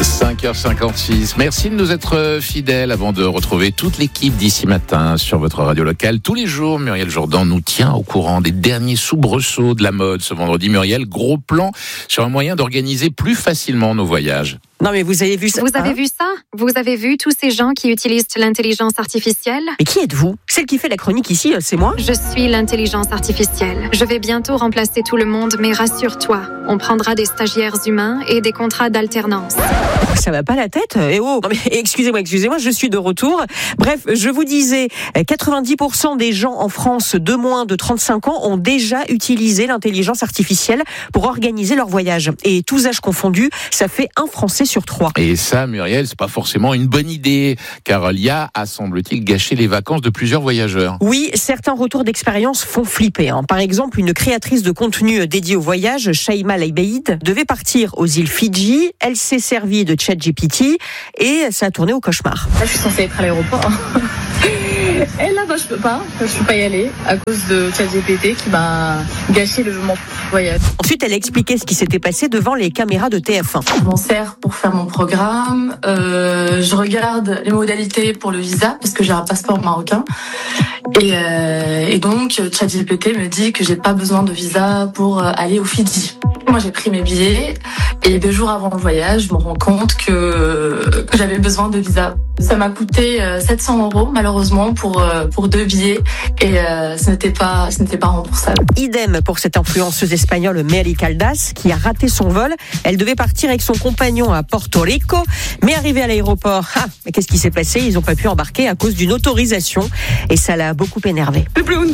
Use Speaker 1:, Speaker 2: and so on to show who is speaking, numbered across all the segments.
Speaker 1: 5h56. Merci de nous être fidèles avant de retrouver toute l'équipe d'ici matin sur votre radio locale. Tous les jours, Muriel Jourdan nous tient au courant des derniers soubresauts de la mode. Ce vendredi, Muriel, gros plan sur un moyen d'organiser plus facilement nos voyages.
Speaker 2: Non mais vous avez vu ça?
Speaker 3: Vous avez vu ça? Vous avez vu tous ces gens qui utilisent l'intelligence artificielle?
Speaker 2: Mais qui êtes-vous? Celle qui fait la chronique ici, c'est moi?
Speaker 3: Je suis l'intelligence artificielle. Je vais bientôt remplacer tout le monde, mais rassure-toi, on prendra des stagiaires humains et des contrats d'alternance.
Speaker 2: Ça va pas la tête? Eh oh! Non mais excusez-moi, je suis de retour. Bref, je vous disais, 90% des gens en France de moins de 35 ans ont déjà utilisé l'intelligence artificielle pour organiser leur voyage. Et tous âges confondus, ça fait un Français sur 3.
Speaker 1: Et ça, Muriel, c'est pas forcément une bonne idée, car l'IA a, semble-t-il, gâché les vacances de plusieurs voyageurs.
Speaker 2: Oui, certains retours d'expérience font flipper. Par exemple, une créatrice de contenu dédiée au voyage, Shaima Leibeid, devait partir aux îles Fidji. Elle s'est servie de ChatGPT et ça a tourné au cauchemar.
Speaker 4: Là, je suis censée être à l'aéroport. Et là, je peux pas y aller à cause de ChatGPT qui m'a gâché mon voyage.
Speaker 2: Ensuite, elle a expliqué ce qui s'était passé devant les caméras de TF1.
Speaker 4: Je m'en sers pour faire mon programme. Je regarde les modalités pour le visa parce que j'ai un passeport marocain. Et donc, ChatGPT me dit que j'ai pas besoin de visa pour aller aux Fidji. Moi, j'ai pris mes billets et 2 jours avant le voyage, je me rends compte que j'avais besoin de visa. Ça m'a coûté 700 € malheureusement pour 2 billets et ce n'était pas remboursable.
Speaker 2: Idem pour cette influenceuse espagnole Mary Caldas qui a raté son vol. Elle devait partir avec son compagnon à Porto Rico, mais arrivée à l'aéroport, mais qu'est-ce qui s'est passé? Ils n'ont pas pu embarquer à cause d'une autorisation et ça l'a beaucoup énervée.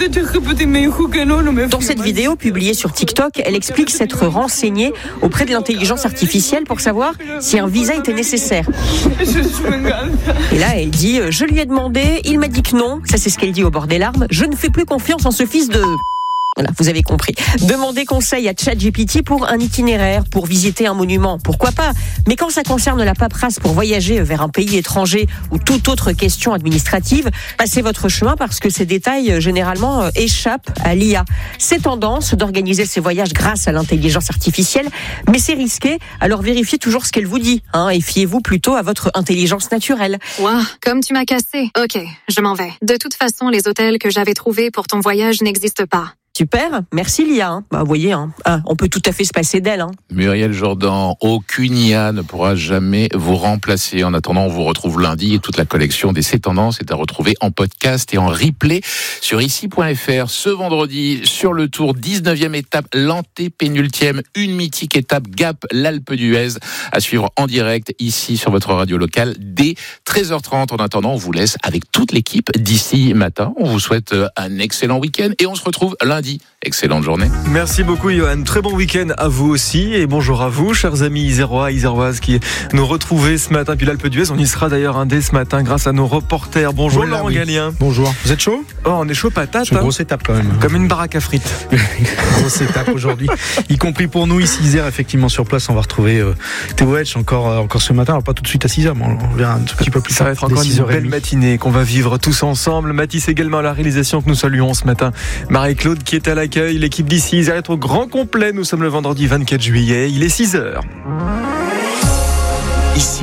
Speaker 2: Dans cette vidéo publiée sur TikTok, elle explique s'être renseignée auprès de l'intelligence artificielle pour savoir si un visa était nécessaire. Et là, elle dit, je lui ai demandé, il m'a dit que non. Ça, c'est ce qu'elle dit au bord des larmes. Je ne fais plus confiance en ce fils de... Voilà, vous avez compris. Demander conseil à ChatGPT pour un itinéraire, pour visiter un monument, pourquoi pas. Mais quand ça concerne la paperasse pour voyager vers un pays étranger ou toute autre question administrative, passez votre chemin parce que ces détails, généralement, échappent à l'IA. C'est tendance d'organiser ces voyages grâce à l'intelligence artificielle, mais c'est risqué, alors vérifiez toujours ce qu'elle vous dit, et fiez-vous plutôt à votre intelligence naturelle.
Speaker 3: Ouah, comme tu m'as cassé. Ok, je m'en vais. De toute façon, les hôtels que j'avais trouvés pour ton voyage n'existent pas.
Speaker 2: Super, merci l'IA. Vous voyez, on peut tout à fait se passer d'elle.
Speaker 1: Muriel Jourdan, aucune IA ne pourra jamais vous remplacer. En attendant, on vous retrouve lundi et toute la collection des C'est Tendances est à retrouver en podcast et en replay sur ici.fr. Ce vendredi, sur le Tour, 19e étape, l'antépénultième, une mythique étape Gap, l'Alpe d'Huez, à suivre en direct ici sur votre radio locale dès 13h30. En attendant, on vous laisse avec toute l'équipe d'ici matin. On vous souhaite un excellent week-end et on se retrouve lundi. Excellente journée.
Speaker 5: Merci beaucoup Johan, très bon week-end à vous aussi et bonjour à vous chers amis isérois, iséroises qui nous retrouvez ce matin. Puis l'Alpe d'Huez, on y sera d'ailleurs dès ce matin grâce à nos reporters. Bonjour voilà, Laurent Gallien.
Speaker 6: Bonjour, vous êtes chaud?
Speaker 5: On est chaud patate.
Speaker 6: C'est une grosse étape quand même.
Speaker 5: Comme une baraque à frites.
Speaker 6: Grosse étape aujourd'hui, y compris pour nous ici Isère, effectivement sur place. On va retrouver Théo Hetch encore ce matin, alors pas tout de suite à 6h, mais on verra un petit peu plus tard.
Speaker 5: Ça va être encore une belle matinée qu'on va vivre tous ensemble. Mathis également à la réalisation que nous saluons ce matin. Marie-Claude qui est à l'accueil, l'équipe d'ici Isère est au grand complet. Nous sommes le vendredi 24 juillet, il est 6h.
Speaker 7: Ici,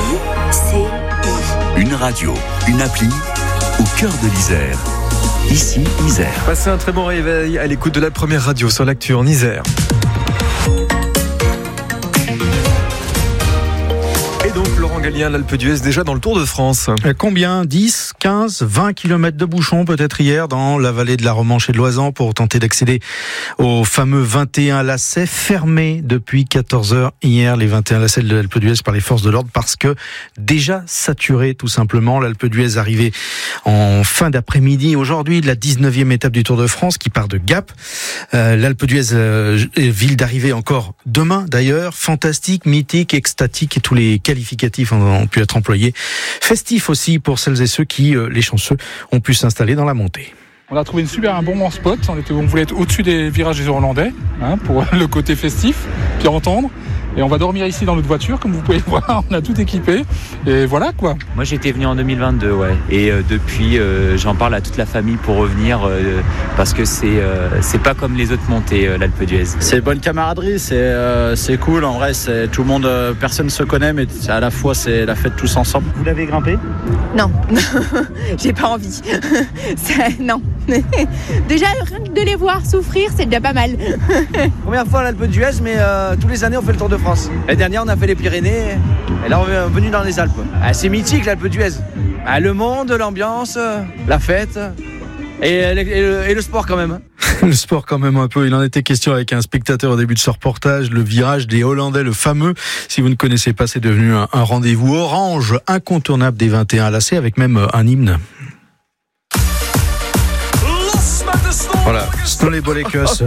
Speaker 7: une radio, une appli au cœur de l'Isère. Ici, Isère.
Speaker 5: Passez un très bon réveil à l'écoute de la première radio sur l'actu en Isère. Et donc Laurent Gallien, l'Alpe d'Huez déjà dans le Tour de France.
Speaker 6: Combien? 10, 15, 20 km de bouchons peut-être hier dans la vallée de la Romanche et de l'Oisan pour tenter d'accéder au fameux 21 lacets fermés depuis 14h hier, les 21 lacets de l'Alpe d'Huez par les forces de l'ordre parce que déjà saturé tout simplement. L'Alpe d'Huez arrivée en fin d'après-midi aujourd'hui de la 19e étape du Tour de France qui part de Gap. L'Alpe d'Huez, ville d'arrivée encore demain d'ailleurs, fantastique, mythique, extatique et tous les qualificatifs ont pu être employés. Festif aussi pour celles et ceux qui, les chanceux, ont pu s'installer dans la montée.
Speaker 8: On a trouvé un bon spot, on voulait être au-dessus des virages des Irlandais, pour le côté festif, puis entendre. Et on va dormir ici dans notre voiture, comme vous pouvez le voir, on a tout équipé. Et voilà quoi.
Speaker 9: Moi j'étais venu en 2022, ouais. Et depuis, j'en parle à toute la famille pour revenir parce que c'est pas comme les autres montées, l'Alpe d'Huez.
Speaker 10: C'est bonne camaraderie, c'est cool. En vrai, c'est tout le monde, personne se connaît, mais à la fois c'est la fête tous ensemble.
Speaker 6: Vous l'avez grimpé ?
Speaker 11: Non, j'ai pas envie. Non. Déjà, rien que de les voir souffrir, c'est déjà pas mal.
Speaker 12: Première fois à l'Alpe d'Huez, mais tous les années on fait le Tour de France. L'année dernière on a fait les Pyrénées, et là on est venu dans les Alpes. C'est mythique l'Alpe d'Huez. Le monde, l'ambiance, la fête et le sport quand même.
Speaker 6: Le sport quand même un peu, il en était question avec un spectateur au début de ce reportage, le virage des Hollandais, le fameux. Si vous ne connaissez pas, c'est devenu un rendez-vous orange incontournable des 21 lacets avec même un hymne. Voilà, Snollebollekus,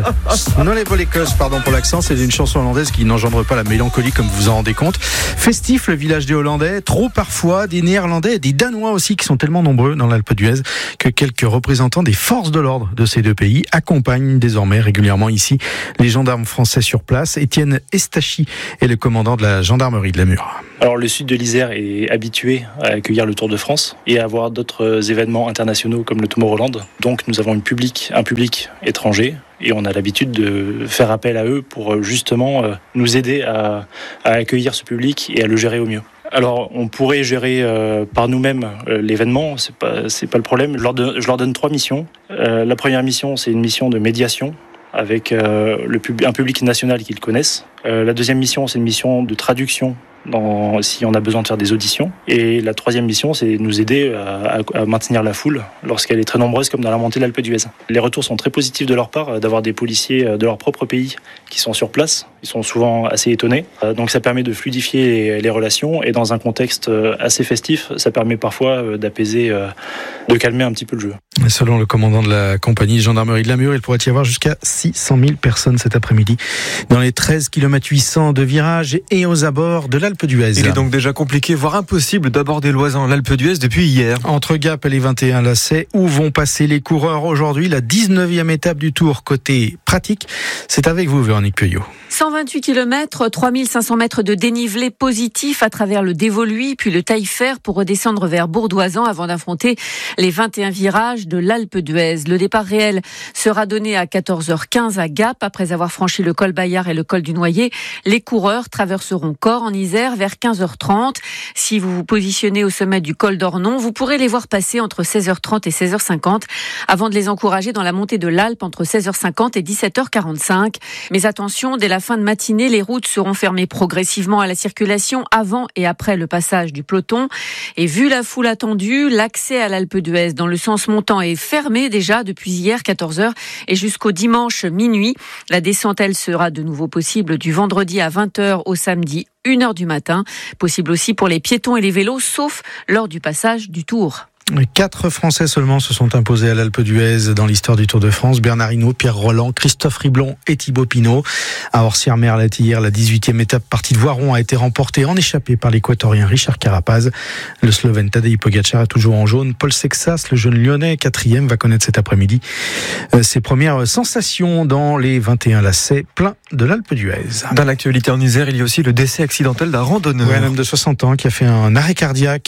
Speaker 6: pardon pour l'accent, c'est une chanson hollandaise qui n'engendre pas la mélancolie comme vous vous en rendez compte. Festif, le village des Hollandais, trop parfois, des Néerlandais et des Danois aussi qui sont tellement nombreux dans l'Alpe d'Huez que quelques représentants des forces de l'ordre de ces deux pays accompagnent désormais régulièrement ici les gendarmes français sur place. Étienne Estachi est le commandant de la gendarmerie de Lamure.
Speaker 13: Alors le sud de l'Isère est habitué à accueillir le Tour de France et à avoir d'autres événements internationaux comme le Tomorrowland. Donc nous avons un public étranger et on a l'habitude de faire appel à eux pour justement nous aider à accueillir ce public et à le gérer au mieux. Alors on pourrait gérer par nous-mêmes l'événement, c'est pas le problème. Je leur donne 3 missions. La première mission, c'est une mission de médiation avec un public national qu'ils connaissent. La deuxième mission, c'est une mission de traduction si on a besoin de faire des auditions. Et la troisième mission, c'est nous aider à maintenir la foule lorsqu'elle est très nombreuse, comme dans la montée de l'Alpe d'Huez. Les retours sont très positifs de leur part, d'avoir des policiers de leur propre pays qui sont sur place. Ils sont souvent assez étonnés. Donc ça permet de fluidifier les relations et dans un contexte assez festif, ça permet parfois d'apaiser, de calmer un petit peu le jeu.
Speaker 6: Selon le commandant de la compagnie gendarmerie de Lamure, il pourrait y avoir jusqu'à 600 000 personnes cet après-midi dans les 13 km 800 de virages et aux abords de l'Alpe d'Huez.
Speaker 5: Il est donc déjà compliqué, voire impossible d'aborder Loisan, l'Alpe d'Huez depuis hier.
Speaker 6: Entre Gap et les 21 lacets, où vont passer les coureurs aujourd'hui? La 19e étape du Tour côté pratique. C'est avec vous, Véronique Pueyo.
Speaker 2: 128 km, 3500 mètres de dénivelé positif à travers le Dévoluy, puis le Taillefer pour redescendre vers Bourdoisan avant d'affronter les 21 virages de l'Alpe d'Huez. Le départ réel sera donné à 14h15 à Gap. Après avoir franchi le col Bayard et le col du Noyer, les coureurs traverseront Corps en Isère vers 15h30. Si vous vous positionnez au sommet du col d'Ornon, vous pourrez les voir passer entre 16h30 et 16h50 avant de les encourager dans la montée de l'Alpe entre 16h50 et 17h45. Mais attention, dès la fin de matinée, les routes seront fermées progressivement à la circulation avant et après le passage du peloton. Et vu la foule attendue, l'accès à l'Alpe d'Huez dans le sens montant est fermé déjà depuis hier 14h et jusqu'au dimanche minuit. La descente, elle, sera de nouveau possible du vendredi à 20h au samedi 1h du matin. Possible aussi pour les piétons et les vélos, sauf lors du passage du Tour.
Speaker 6: 4 Français seulement se sont imposés à l'Alpe d'Huez dans l'histoire du Tour de France. Bernard Hinault, Pierre Roland, Christophe Riblon et Thibaut Pinot. À Orsières-Merlet hier, la 18e étape partie de Voiron a été remportée en échappée par l'équatorien Richard Carapaz. Le Slovène Tadej Pogačar est toujours en jaune. Paul Sexas, le jeune lyonnais, 4e, va connaître cet après-midi ses premières sensations dans les 21 lacets pleins de l'Alpe d'Huez.
Speaker 5: Dans l'actualité en Isère, il y a aussi le décès accidentel d'un randonneur.
Speaker 6: Oui, un homme de 60 ans qui a fait un arrêt cardiaque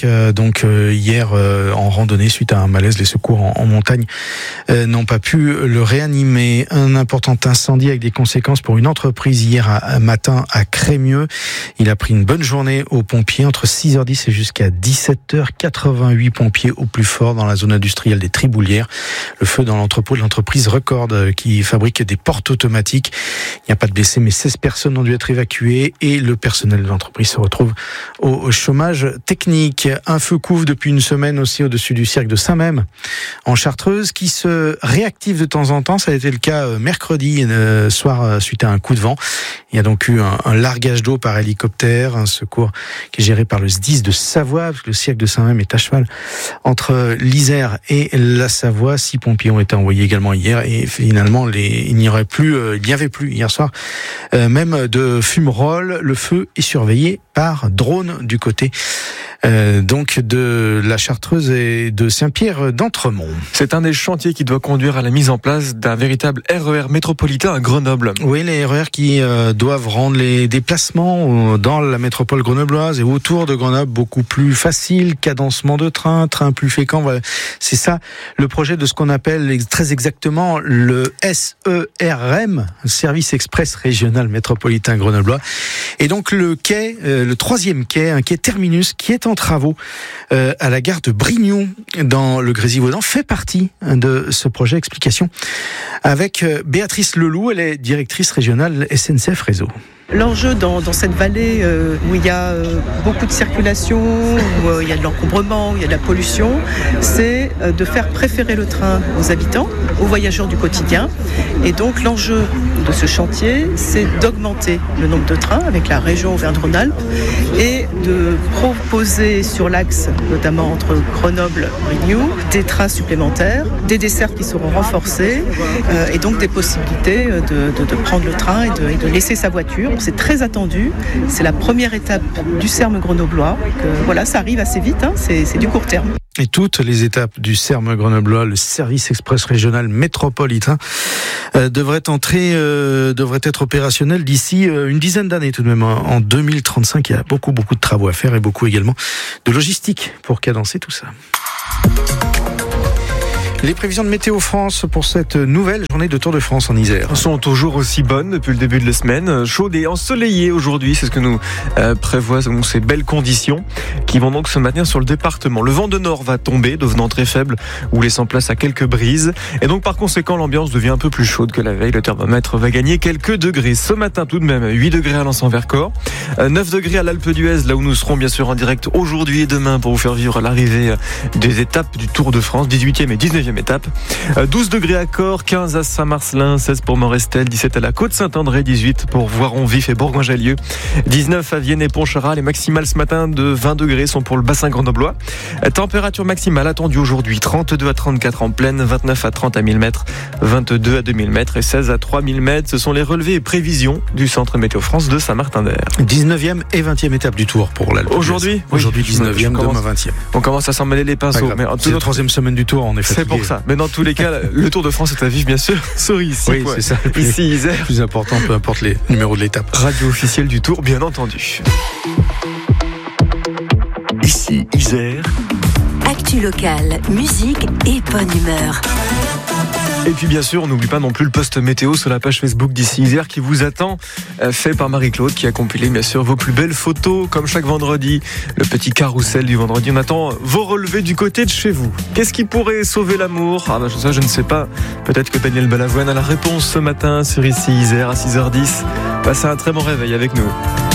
Speaker 6: hier en randonnée suite à un malaise. Les secours en montagne n'ont pas pu le réanimer. Un important incendie avec des conséquences pour une entreprise hier matin à Crémieux. Il a pris une bonne journée aux pompiers entre 6h10 et jusqu'à 17h. 88 pompiers au plus fort dans la zone industrielle des Triboulières. Le feu dans l'entrepôt de l'entreprise Record qui fabrique des portes automatiques. Il n'y a pas de blessés, mais 16 personnes ont dû être évacuées et le personnel de l'entreprise se retrouve au chômage technique. Un feu couvre depuis une semaine aussi au-dessus du cirque de Saint-Même en Chartreuse qui se réactive de temps en temps. Ça a été le cas mercredi soir suite à un coup de vent. Il y a donc eu un largage d'eau par hélicoptère, un secours qui est géré par le SDIS de Savoie, parce que le cirque de Saint-Même est à cheval entre l'Isère et la Savoie. 6 pompiers ont été envoyés également hier et finalement il n'y avait plus hier soir même de fumerolles. Le feu est surveillé par drone du côté donc de la Chartreuse et de Saint-Pierre d'Entremont.
Speaker 5: C'est un des chantiers qui doit conduire à la mise en place d'un véritable RER métropolitain à Grenoble.
Speaker 6: Oui, les RER qui doivent rendre les déplacements dans la métropole grenobloise et autour de Grenoble beaucoup plus faciles, cadencement de train plus fréquent. Voilà. C'est ça le projet de ce qu'on appelle très exactement le SERM, Service Express Régional Métropolitain Grenoblois. Et donc le quai, le troisième quai, un quai terminus qui est en travaux à la gare de Brignoux dans le Grésivaudan, fait partie de ce projet. Explication avec Béatrice Leloup, elle est directrice régionale SNCF Réseau.
Speaker 14: L'enjeu dans cette vallée où il y a beaucoup de circulation, où il y a de l'encombrement, où il y a de la pollution, c'est de faire préférer le train aux habitants, aux voyageurs du quotidien. Et donc l'enjeu de ce chantier, c'est d'augmenter le nombre de trains avec la région Auvergne-Rhône-Alpes et de proposer sur l'axe, notamment entre Grenoble et Brignoux, des trains supplémentaires, des dessertes qui seront renforcées et donc des possibilités de prendre le train et de laisser sa voiture. C'est très attendu, c'est la première étape du SERM grenoblois. Voilà, ça arrive assez vite, c'est du court terme.
Speaker 6: Et toutes les étapes du SERM grenoblois, le service express régional métropolitain, devraient être opérationnelles d'ici une dizaine d'années tout de même. En 2035, il y a beaucoup de travaux à faire et beaucoup également de logistique pour cadencer tout ça. Les prévisions de Météo France pour cette nouvelle journée de Tour de France en Isère
Speaker 5: sont toujours aussi bonnes depuis le début de la semaine. Chaude et ensoleillée aujourd'hui, c'est ce que nous prévoient ces belles conditions qui vont donc se maintenir sur le département. Le vent de nord va tomber, devenant très faible ou laissant place à quelques brises. Et donc par conséquent, l'ambiance devient un peu plus chaude que la veille. Le thermomètre va gagner quelques degrés. Ce matin tout de même, 8 degrés à Lens-en-Vercors, 9 degrés à l'Alpe d'Huez, là où nous serons bien sûr en direct aujourd'hui et demain pour vous faire vivre l'arrivée des étapes du Tour de France, 18e et 19e étape. 12 degrés à Corps, 15 à Saint-Marcelin, 16 pour Morestel, 17 à la Côte-Saint-André, 18 pour Voiron-Vif et Bourgoin-Jallieu, 19 à Vienne et Pontcharrat. Les maximales ce matin de 20 degrés sont pour le bassin grenoblois. Température maximale attendue aujourd'hui, 32 à 34 en plaine, 29 à 30 à 1000 mètres, 22 à 2000 mètres et 16 à 3000 mètres. Ce sont les relevés et prévisions du Centre Météo France de Saint-Martin-d'Air.
Speaker 6: 19e et 20e étape du Tour pour l'Alpe.
Speaker 5: Aujourd'hui
Speaker 6: 19e, demain 20e.
Speaker 5: On commence à s'en mêler les pinceaux.
Speaker 6: Mais c'est la troisième semaine du Tour, on est fatigué.
Speaker 5: C'est pour ça. Mais dans tous les cas, le Tour de France est à vivre, bien sûr, sur ici.
Speaker 6: Oui, c'est ça.
Speaker 5: Ici, Isère.
Speaker 6: Le plus important, peu importe les numéros de l'étape.
Speaker 5: Radio officielle du Tour, bien entendu.
Speaker 7: Ici, Isère.
Speaker 15: Actu locale, musique et bonne humeur.
Speaker 5: Et puis bien sûr, on n'oublie pas non plus le post météo sur la page Facebook d'Ici Isère qui vous attend, fait par Marie-Claude qui a compilé bien sûr vos plus belles photos comme chaque vendredi, le petit carrousel du vendredi. On attend vos relevés du côté de chez vous. Qu'est-ce qui pourrait sauver l'amour ? Ça je ne sais pas. Peut-être que Daniel Balavoine a la réponse ce matin sur Ici Isère à 6h10. Passez un très bon réveil avec nous.